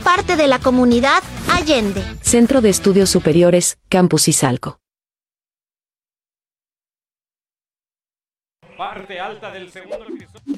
parte de la comunidad Allende. Centro de Estudios Superiores, Campus Izalco. Parte alta del segundo episodio.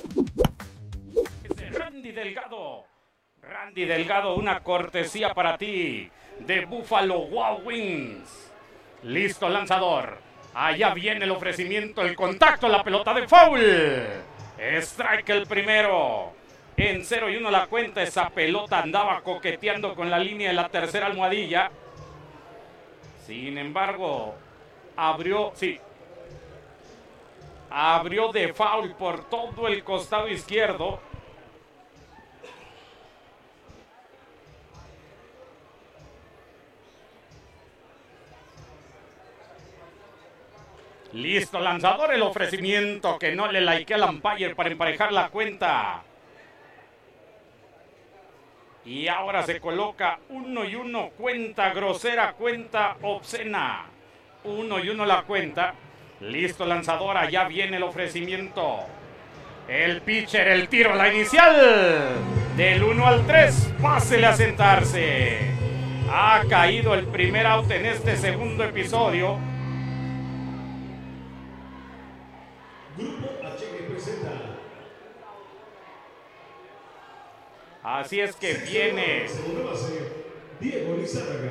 Randy Delgado. Randy Delgado, una cortesía para ti de Buffalo Wild Wings. Listo, lanzador. Allá viene el ofrecimiento, el contacto, la pelota de foul. Strike el primero. En 0-1 la cuenta. Esa pelota andaba coqueteando con la línea de la tercera almohadilla. Sin embargo, abrió de foul por todo el costado izquierdo. Listo, lanzador, el ofrecimiento que no le likeé al umpire para emparejar la cuenta. Y ahora se coloca 1-1, cuenta grosera, cuenta obscena. 1-1 la cuenta. Listo, lanzador, allá viene el ofrecimiento. El pitcher, el tiro, la inicial. Del 1 al 3, pásele a sentarse. Ha caído el primer out en este segundo episodio. Grupo HG presenta. Así es que viene. Segunda base, Diego Lizárraga.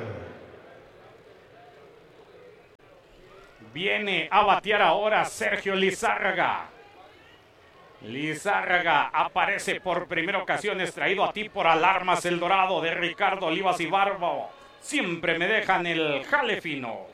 Viene a batear ahora Sergio Lizárraga. Lizárraga aparece por primera ocasión, extraído a ti por Alarmas El Dorado de Ricardo Olivas y Barbo. Siempre me dejan el jale fino.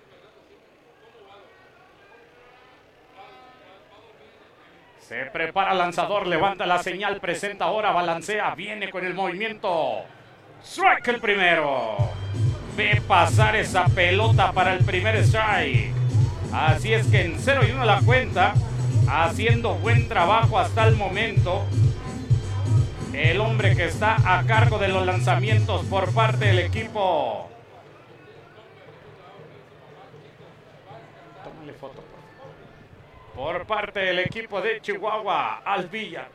Se prepara lanzador, levanta la señal, presenta ahora, balancea, viene con el movimiento. Strike el primero. Ve pasar esa pelota para el primer strike. Así es que en 0-1 la cuenta, haciendo buen trabajo hasta el momento. El hombre que está a cargo de los lanzamientos por parte del equipo. Tómale foto. Por parte del equipo de Chihuahua, Alvilla.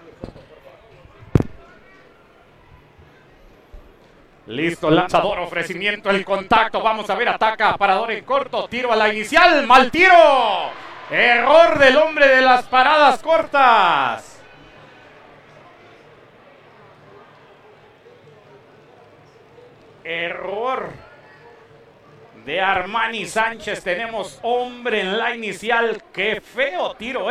Listo, lanzador, ofrecimiento, el contacto. Vamos a ver, ataca, parador en corto, tiro a la inicial, mal tiro. Error del hombre de las paradas cortas. Error de Armani Sánchez. Tenemos hombre en la inicial. Qué feo tiro,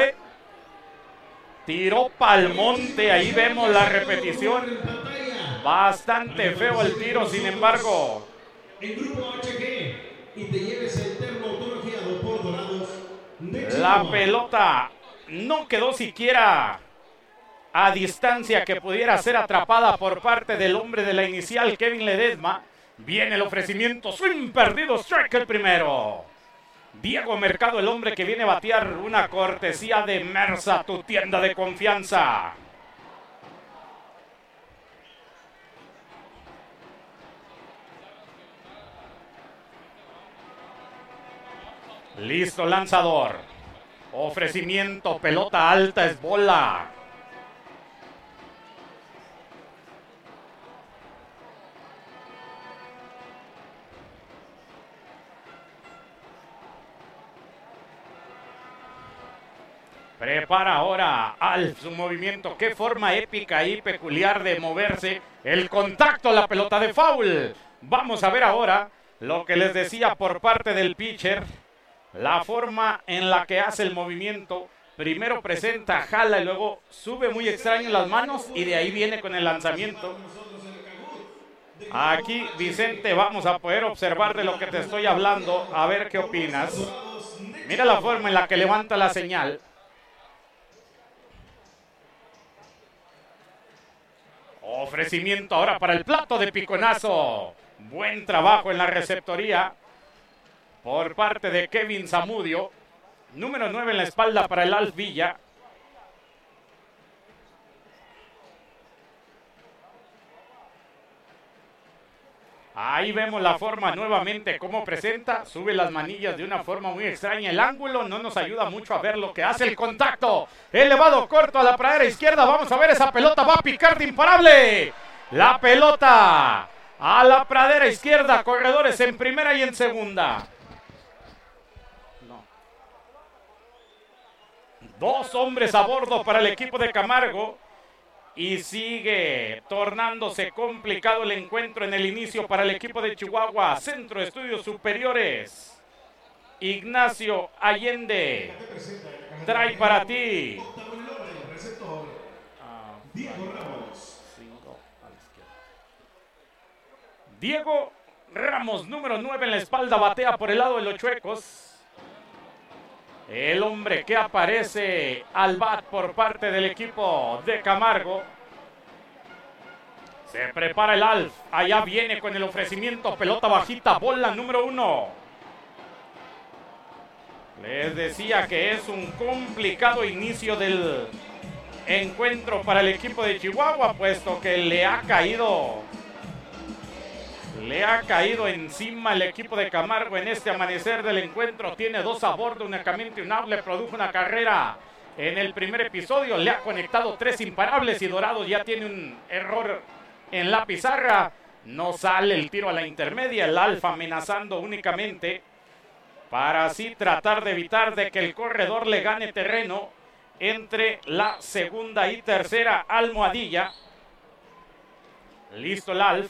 Tiró pa'l monte. Ahí vemos la repetición. Bastante feo el tiro, sin embargo. En Grupo HG y te lleves el termo autografiado por Dorados de Chihuahua. La pelota no quedó siquiera a distancia que pudiera ser atrapada por parte del hombre de la inicial, Kevin Ledesma. Viene el ofrecimiento, swing perdido, strike el primero. Diego Mercado, el hombre que viene a batear, una cortesía de Mersa, tu tienda de confianza. Listo, lanzador. Ofrecimiento, pelota alta, es bola. Prepara ahora Alf su movimiento. Qué forma épica y peculiar de moverse. El contacto, la pelota de foul. Vamos a ver ahora lo que les decía por parte del pitcher. La forma en la que hace el movimiento. Primero presenta, jala y luego sube muy extraño las manos y de ahí viene con el lanzamiento. Aquí, Vicente, vamos a poder observar de lo que te estoy hablando. A ver qué opinas. Mira la forma en la que levanta la señal. Ofrecimiento ahora para el plato de piconazo. Buen trabajo en la receptoría por parte de Kevin Zamudio. Número 9 en la espalda para el Alf Villa. Ahí vemos la forma nuevamente cómo presenta, sube las manillas de una forma muy extraña. El ángulo no nos ayuda mucho a ver lo que hace el contacto. Elevado corto a la pradera izquierda, vamos a ver esa pelota, va a picar de imparable. La pelota a la pradera izquierda. Corredores en primera y en segunda. No. 2 hombres a bordo para el equipo de Camargo. Y sigue tornándose complicado el encuentro en el inicio para el equipo de Chihuahua. Centro de Estudios Superiores. Ignacio Allende trae para ti. Diego Ramos, número 9 en la espalda, batea por el lado de los chuecos. El hombre que aparece al bat por parte del equipo de Camargo. Se prepara el Alf. Allá viene con el ofrecimiento. Pelota bajita, bola número 1. Les decía que es un complicado inicio del encuentro para el equipo de Chihuahua, puesto que le ha caído encima el equipo de Camargo en este amanecer del encuentro. Tiene 2 a bordo, únicamente un out, le produjo una carrera en el primer episodio, le ha conectado 3 imparables y Dorados ya tiene un error en la pizarra. No sale el tiro a la intermedia, el Alfa amenazando únicamente para así tratar de evitar de que el corredor le gane terreno entre la segunda y tercera almohadilla. Listo el Alf.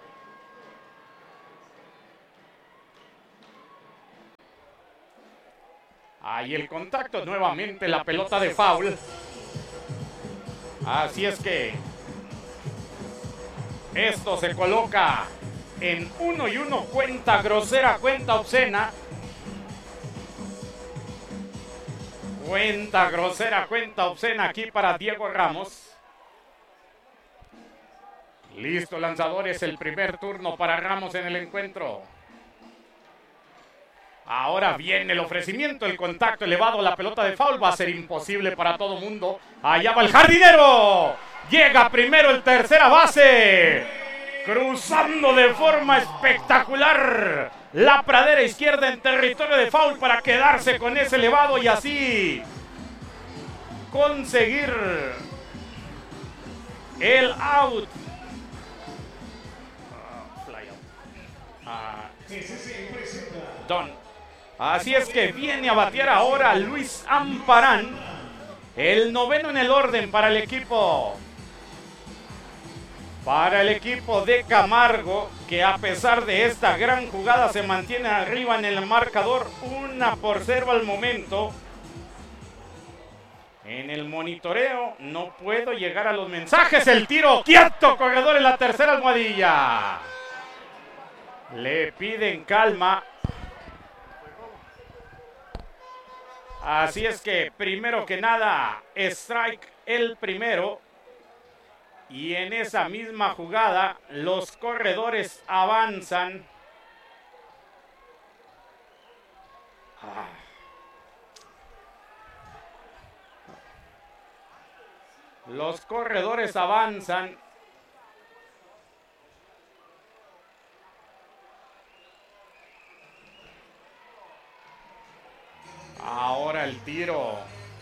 Ahí el contacto, nuevamente la pelota de foul. Así es que esto se coloca en 1-1, cuenta grosera, cuenta obscena. Cuenta grosera, cuenta obscena aquí para Diego Ramos. Listo, lanzadores, el primer turno para Ramos en el encuentro. Ahora viene el ofrecimiento, el contacto elevado, la pelota de foul. Va a ser imposible para todo mundo. Allá va el jardinero. Llega primero el tercera base. Cruzando de forma espectacular la pradera izquierda en territorio de foul para quedarse con ese elevado y así conseguir el out. Fly out. Don. Así es que viene a batear ahora Luis Amparán, el 9º en el orden para el equipo de Camargo, que a pesar de esta gran jugada se mantiene arriba en el marcador, 1-0 al momento. En el monitoreo no puedo llegar a los mensajes. El tiro quieto, corredor en la tercera almohadilla. Le piden calma. Así es que primero que nada, strike el primero. Y en esa misma jugada los corredores avanzan. Los corredores avanzan. Ahora el tiro.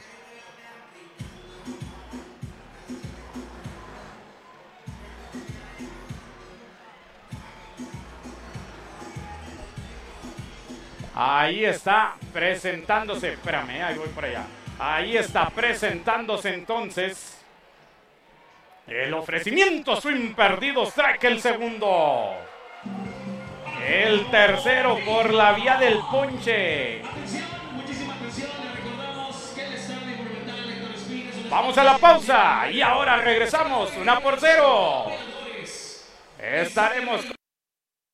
Ahí está presentándose. Espérame, ahí voy por allá. Ahí está presentándose entonces el ofrecimiento. Swing perdido. Strike el segundo. El tercero por la vía del ponche. Vamos a la pausa y ahora regresamos. 1-0. Estaremos